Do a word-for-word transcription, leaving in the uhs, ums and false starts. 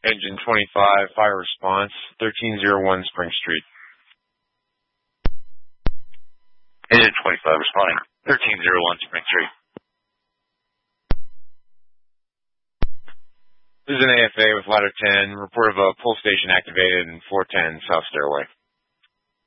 Engine twenty-five, fire response, thirteen oh one Spring Street. Engine twenty-five responding, thirteen oh one Spring Street. This is an A F A with ladder ten. Report of a pull station activated in four ten South Stairway.